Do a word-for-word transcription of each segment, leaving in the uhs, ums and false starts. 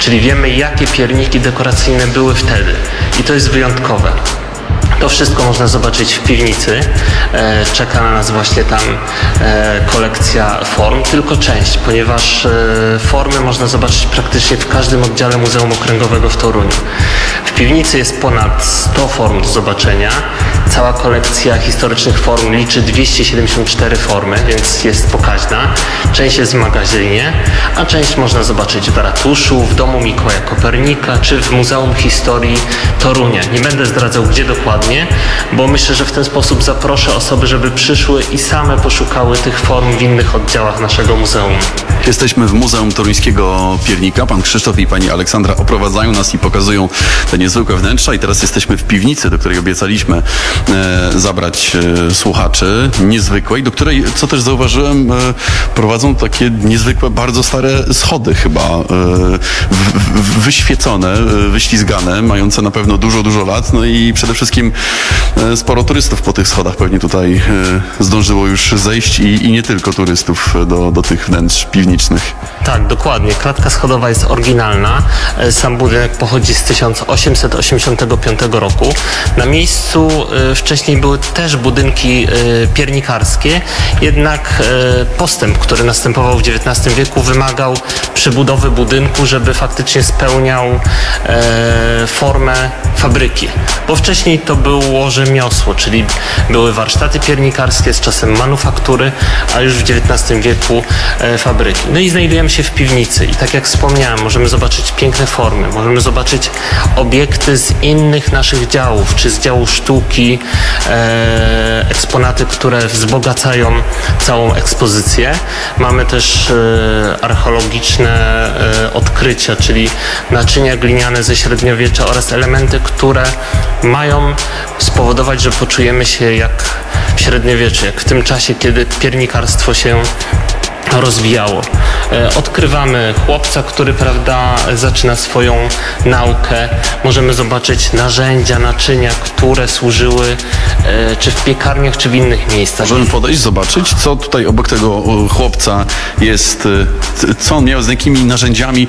Czyli wiemy, jakie pierniki dekoracyjne były wtedy i to jest wyjątkowe. To wszystko można zobaczyć w piwnicy. E, czeka na nas właśnie tam e, kolekcja form, tylko część, ponieważ e, formy można zobaczyć praktycznie w każdym oddziale Muzeum Okręgowego w Toruniu. W piwnicy jest ponad sto form do zobaczenia. Cała kolekcja historycznych form liczy dwieście siedemdziesiąt cztery formy, więc jest pokaźna. Część jest w magazynie, a część można zobaczyć w ratuszu, w domu Mikołaja Kopernika czy w Muzeum Historii Torunia. Nie będę zdradzał, gdzie dokładnie, bo myślę, że w ten sposób zaproszę osoby, żeby przyszły i same poszukały tych form w innych oddziałach naszego muzeum. Jesteśmy w Muzeum Toruńskiego Piernika. Pan Krzysztof i pani Aleksandra oprowadzają nas i pokazują te niezwykłe wnętrza i teraz jesteśmy w piwnicy, do której obiecaliśmy e, zabrać e, słuchaczy, niezwykłej, do której, co też zauważyłem, e, prowadzą takie niezwykłe, bardzo stare schody chyba, e, w, w, wyświecone, e, wyślizgane, mające na pewno dużo, dużo lat, no i przede wszystkim e, sporo turystów po tych schodach pewnie tutaj e, zdążyło już zejść i, i nie tylko turystów do, do tych wnętrz piwniczych. Tak, dokładnie. Klatka schodowa jest oryginalna. Sam budynek pochodzi z tysiąc osiemset osiemdziesiątego piątego roku. Na miejscu y, wcześniej były też budynki y, piernikarskie, jednak y, postęp, który następował w dziewiętnastym wieku, wymagał przebudowy budynku, żeby faktycznie spełniał y, formę fabryki. Bo wcześniej to było rzemiosło, czyli były warsztaty piernikarskie, z czasem manufaktury, a już w dziewiętnastym wieku y, fabryki. No i znajdujemy się w piwnicy i tak jak wspomniałem, możemy zobaczyć piękne formy, możemy zobaczyć obiekty z innych naszych działów, czy z działu sztuki, e, eksponaty, które wzbogacają całą ekspozycję. Mamy też e, archeologiczne e, odkrycia, czyli naczynia gliniane ze średniowiecza oraz elementy, które mają spowodować, że poczujemy się jak w średniowieczu, jak w tym czasie, kiedy piernikarstwo się rozwijało. Odkrywamy chłopca, który, prawda, zaczyna swoją naukę. Możemy zobaczyć narzędzia, naczynia, które służyły czy w piekarniach, czy w innych miejscach. Możemy podejść, zobaczyć, co tutaj obok tego chłopca jest, co on miał, z jakimi narzędziami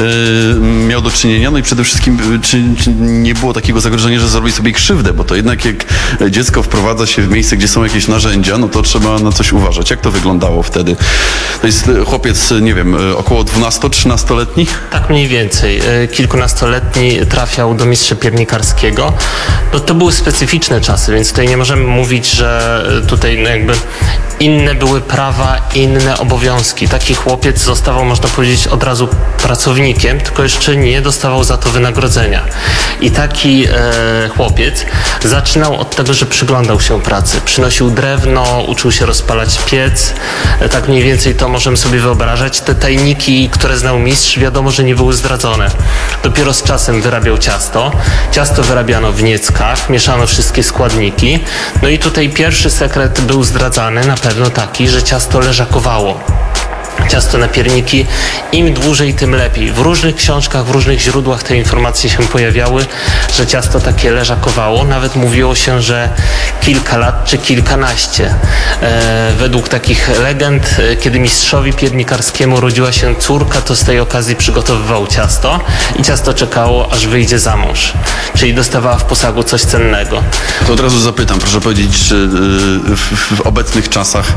miał do czynienia, no i przede wszystkim, czy, czy nie było takiego zagrożenia, że zrobi sobie krzywdę, bo to jednak jak dziecko wprowadza się w miejsce, gdzie są jakieś narzędzia, no to trzeba na coś uważać. Jak to wyglądało wtedy? To jest chłopiec, nie wiem, około dwunasto-trzynastoletni? Tak mniej więcej. Kilkunastoletni trafiał do mistrza piernikarskiego. No, to były specyficzne czasy, więc tutaj nie możemy mówić, że tutaj no jakby inne były prawa, inne obowiązki. Taki chłopiec zostawał, można powiedzieć, od razu pracownikiem, tylko jeszcze nie dostawał za to wynagrodzenia. I taki e, chłopiec zaczynał od tego, że przyglądał się pracy. Przynosił drewno, uczył się rozpalać piec. E, tak mniej więcej to możemy sobie wyobrażać. Te tajniki, które znał mistrz, wiadomo, że nie były zdradzone. Dopiero z czasem wyrabiał ciasto. Ciasto wyrabiano w nieckach, mieszano wszystkie składniki. No i tutaj pierwszy sekret był zdradzany, na pewno taki, że ciasto leżakowało. Ciasto na pierniki, im dłużej, tym lepiej. W różnych książkach, w różnych źródłach te informacje się pojawiały, że ciasto takie leżakowało. Nawet mówiło się, że kilka lat czy kilkanaście. E, według takich legend, kiedy mistrzowi piernikarskiemu rodziła się córka, to z tej okazji przygotowywał ciasto i ciasto czekało, aż wyjdzie za mąż. Czyli dostawała w posagu coś cennego. To od razu zapytam, proszę powiedzieć, czy w, w obecnych czasach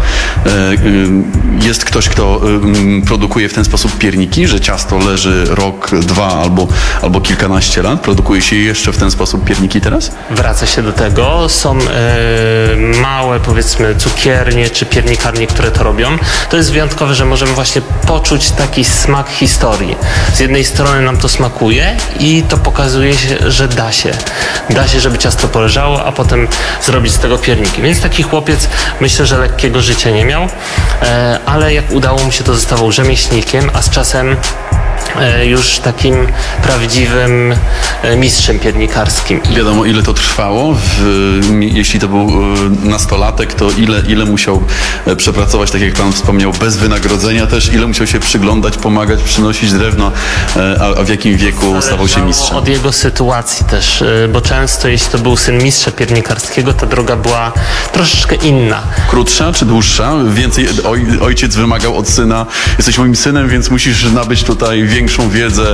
jest ktoś, kto produkuje w ten sposób pierniki, że ciasto leży rok, dwa albo, albo kilkanaście lat? Produkuje się jeszcze w ten sposób pierniki teraz? Wraca się do tego. Są e, małe, powiedzmy, cukiernie czy piernikarnie, które to robią. To jest wyjątkowe, że możemy właśnie poczuć taki smak historii. Z jednej strony nam to smakuje i to pokazuje się, że da się. Da się, żeby ciasto poleżało, a potem zrobić z tego pierniki. Więc taki chłopiec, myślę, że lekkiego życia nie miał, e, ale jak udało mu się, to zostawał rzemieślnikiem, a z czasem już takim prawdziwym mistrzem piernikarskim. Wiadomo, ile to trwało? W, jeśli to był nastolatek, to ile, ile musiał przepracować, tak jak pan wspomniał, bez wynagrodzenia też? Ile musiał się przyglądać, pomagać, przynosić drewno? A, a w jakim wieku stawał się mistrzem? Od jego sytuacji też, bo często jeśli to był syn mistrza piernikarskiego, ta droga była troszeczkę inna. Krótsza czy dłuższa? Więcej oj, ojciec wymagał od syna. Jesteś moim synem, więc musisz nabyć tutaj większą wiedzę